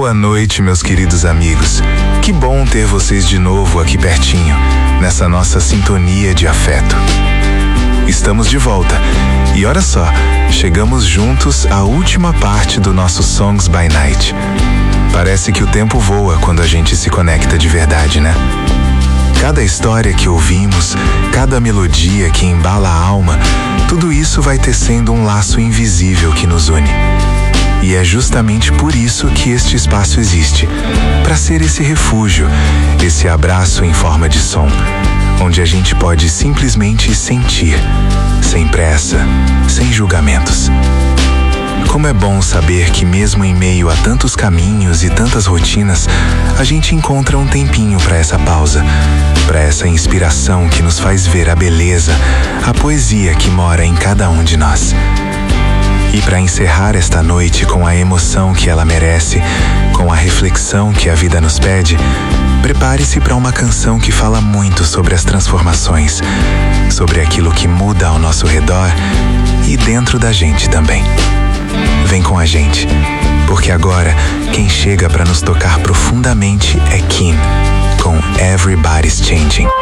Boa noite, meus queridos amigos. Que bom ter vocês de novo aqui pertinho, nessa nossa sintonia de afeto. Estamos de volta e olha só, chegamos juntos à última parte do nosso Songs by Night. Parece que o tempo voa quando a gente se conecta de verdade, né? Cada história que ouvimos, cada melodia que embala a alma, tudo isso vai tecendo um laço invisível que nos une. E é justamente por isso que este espaço existe, para ser esse refúgio, esse abraço em forma de som, onde a gente pode simplesmente sentir, sem pressa, sem julgamentos. Como é bom saber que mesmo em meio a tantos caminhos e tantas rotinas, a gente encontra um tempinho para essa pausa, para essa inspiração que nos faz ver a beleza, a poesia que mora em cada um de nós. E para encerrar esta noite com a emoção que ela merece, com a reflexão que a vida nos pede, prepare-se para uma canção que fala muito sobre as transformações, sobre aquilo que muda ao nosso redor e dentro da gente também. Vem com a gente, porque agora quem chega para nos tocar profundamente é Keane, com Everybody's Changing.